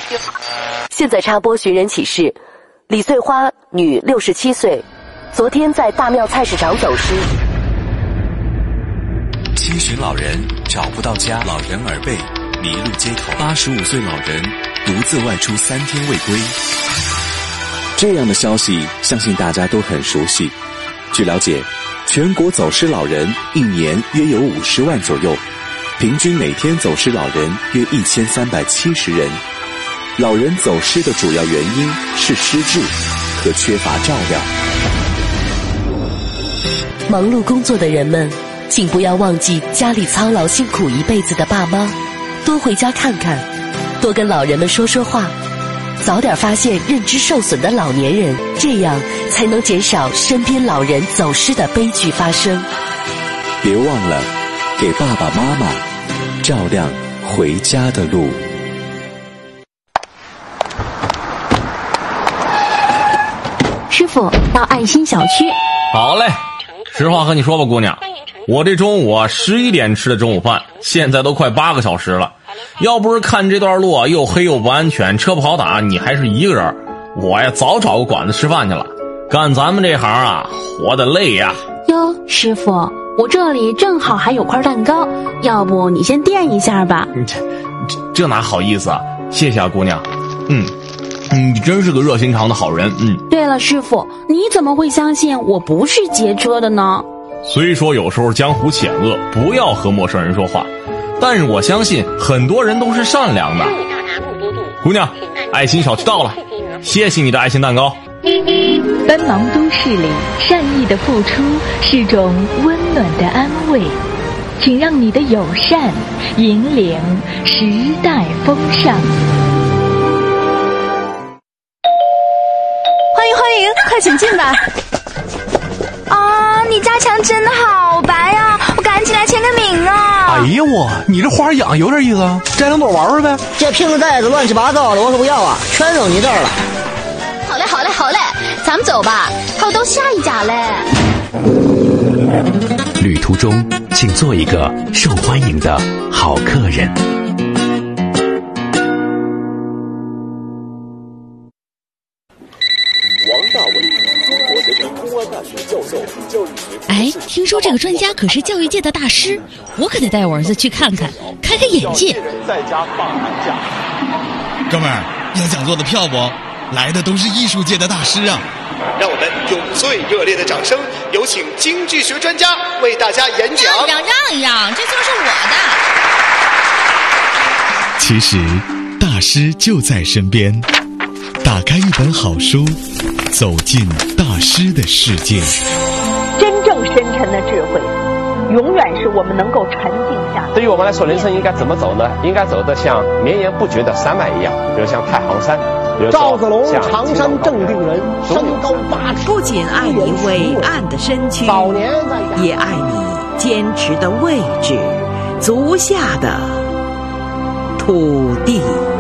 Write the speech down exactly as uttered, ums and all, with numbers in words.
现在插播寻人启事：李穗花，女，六十七岁，昨天在大庙菜市场走失。 七旬老人找不到家，老人耳背，迷路街头。八十五岁老人独自外出三天未归。这样的消息，相信大家都很熟悉。据了解，全国走失老人一年约有五十万左右，平均每天走失老人约一千三百七十人。老人走失的主要原因是失智和缺乏照料。 忙碌工作的人们，请不要忘记家里操劳辛苦一辈子的爸妈，多回家看看，多跟老人们说说话，早点发现认知受损的老年人，这样才能减少身边老人走失的悲剧发生。 别忘了给爸爸妈妈照亮回家的路。 师傅，到爱心小区。 好嘞，实话和你说吧，姑娘，我这中午啊十一点吃的中午饭，现在都快八个小时了。要不是看这段路啊又黑又不安全，车不好打，你还是一个人，我呀早找个馆子吃饭去了。干咱们这行啊，活得累呀。 哟，师傅，我这里正好还有块蛋糕，要不你先垫一下吧。 这这这哪好意思啊，谢谢啊姑娘。嗯你真是个热心肠的好人。嗯。 对了，师傅，你怎么会相信我不是劫车的呢？ 虽说有时候江湖险恶，不要和陌生人说话，但是我相信很多人都是善良的。姑娘，爱心小区到了，谢谢你的爱心蛋糕。 奔忙都市里，善意的付出是种温暖的安慰，请让你的友善引领时代风尚。 欢迎欢迎，快请进来。啊，你家墙真的好白呀，我赶紧来签个名啊。 哎呀我，你这花养有点意思啊，摘两朵玩玩呗。 这瓶子袋子乱七八糟的，我可不要啊，全扔你这儿了。 好嘞好嘞好嘞，咱们走吧，还有到下一家嘞。 旅途中请做一个受欢迎的好客人。 王大伟，中国人民公安大学教授，教育学。 哎，听说这个专家可是教育界的大师，我可得带我儿子去看看，开开眼界。 在家放寒假。 哥们儿，要讲座的票不？来的都是艺术界的大师啊！ 让我们用最热烈的掌声，有请京剧学专家为大家演讲。 让一让，让一让，这就是我的。其实，大师就在身边。打开一本好书，走进大师的世界。 真正深沉的智慧，永远是我们能够沉静下。 对于我们来说，人生应该怎么走呢？应该走得像绵延不绝的山脉一样，比如像太行山。 赵子龙，常山正定人，身高八尺。 不仅爱你伟岸的身躯， 早年也爱你坚持的位置，足下的土地。